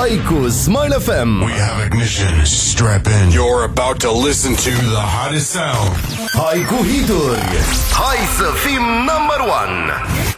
Hai cu Smile FM. We have ignition. Strap in. You're about to listen to The hottest sound. Hai cu hituri. Hai să fim number one.